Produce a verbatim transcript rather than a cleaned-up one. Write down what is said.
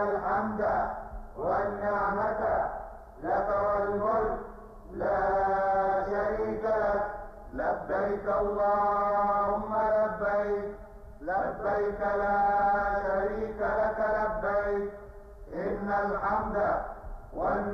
الحمد والنعمة لك والملك لا شريك لك. لبيك اللهم لبيك، لبيك لا شريك لك لبيك، إن الحمد والنعمة